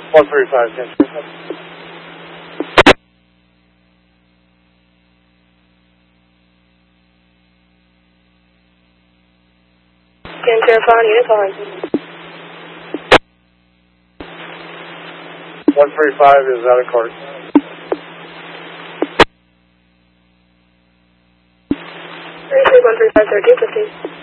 135, San Francisco. San Carafon, unit calling. 135 is out of court. 135, 1350.